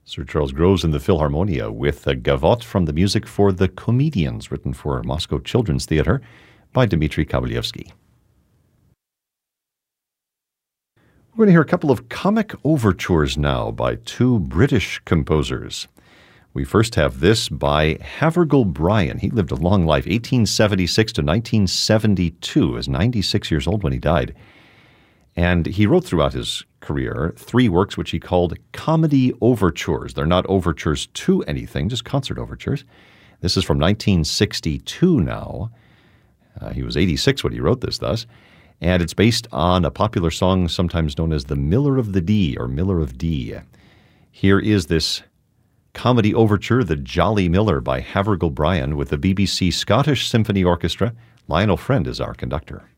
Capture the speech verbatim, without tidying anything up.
Sir Charles Groves in the Philharmonia with a gavotte from the music for The Comedians, written for Moscow Children's Theatre by Dmitri Kabalevsky. We're going to hear a couple of comic overtures now by two British composers. We first have this by Havergal Brian. He lived a long life, eighteen seventy-six to nineteen seventy-two. He was ninety-six years old when he died. And he wrote throughout his career three works which he called comedy overtures. They're not overtures to anything, just concert overtures. This is from nineteen sixty-two now. Uh, he was eighty-six when he wrote this, thus. And it's based on a popular song sometimes known as The Miller of the Dee, or Miller of Dee. Here is this comedy overture, The Jolly Miller, by Havergal Brian, with the B B C Scottish Symphony Orchestra. Lionel Friend is our conductor.